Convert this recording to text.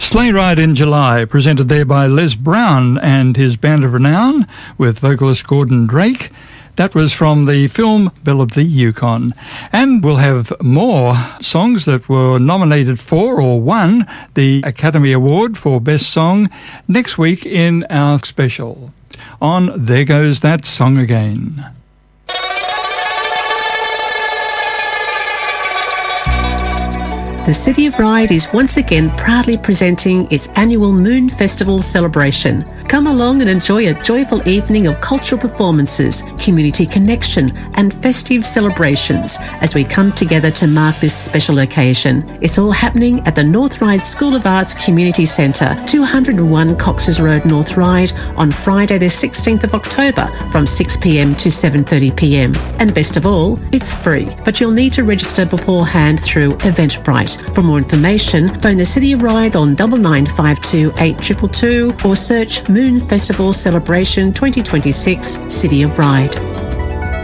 Sleigh Ride in July, presented there by Les Brown and his Band of Renown with vocalist Gordon Drake. That was from the film Belle of the Yukon. And we'll have more songs that were nominated for or won the Academy Award for Best Song next week in our special on There Goes That Song Again. The City of Ryde is once again proudly presenting its annual Moon Festival celebration. Come along and enjoy a joyful evening of cultural performances, community connection and festive celebrations as we come together to mark this special occasion. It's all happening at the North Ryde School of Arts Community Centre, 201 Cox's Road, North Ryde, on Friday the 16th of October from 6pm to 7:30pm. And best of all, it's free, but you'll need to register beforehand through Eventbrite. For more information, phone the City of Ryde on 9952 8222 or search Moon Festival Celebration 2026 City of Ryde.